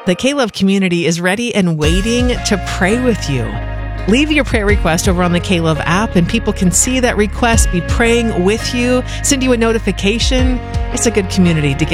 The K-Love community is ready and waiting to pray with you. Leave your prayer request over on the K-Love app, and people can see that request, be praying with you, send you a notification. It's a good community to get